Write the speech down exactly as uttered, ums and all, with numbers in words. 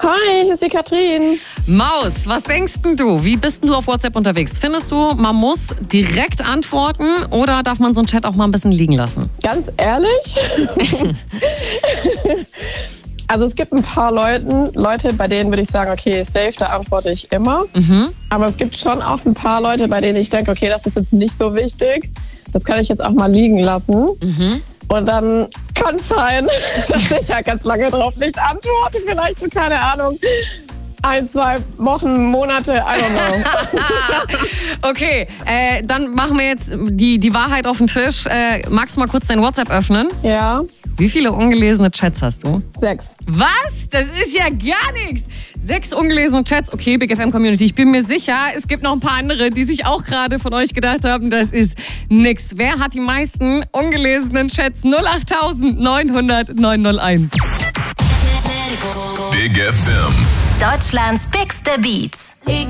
Hi, hier ist die Katrin. Maus, was denkst denn du? Wie bist denn du auf WhatsApp unterwegs? Findest du, man muss direkt antworten oder darf man so einen Chat auch mal ein bisschen liegen lassen? Ganz ehrlich? Also es gibt ein paar Leuten, Leute, bei denen würde ich sagen, okay, safe, da antworte ich immer. Mhm. Aber es gibt schon auch ein paar Leute, bei denen ich denke, okay, das ist jetzt nicht so wichtig. Das kann ich jetzt auch mal liegen lassen. Mhm. Und dann kann es sein, dass ich ja ganz lange drauf nicht antworte. Vielleicht so, keine Ahnung, ein, zwei Wochen, Monate, I don't know. Okay, äh, dann machen wir jetzt die, die Wahrheit auf den Tisch. Äh, magst du mal kurz dein WhatsApp öffnen? Ja, Wie viele ungelesene Chats hast du? sechs. Was? Das ist ja gar nichts. Sechs ungelesene Chats. Okay, Big F M Community, ich bin mir sicher, es gibt noch ein paar andere, die sich auch gerade von euch gedacht haben, das ist nix. Wer hat die meisten ungelesenen Chats? null acht neunhundert neun null eins. Big F M. Deutschlands bigste Beats. Ich